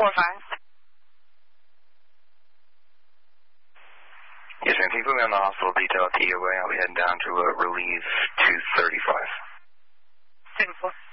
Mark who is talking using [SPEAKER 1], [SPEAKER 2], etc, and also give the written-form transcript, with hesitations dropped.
[SPEAKER 1] Yes, ma'am. Can you put me on the hospital detail at the EOA? I'll be heading down to relieve 235.
[SPEAKER 2] 2-4.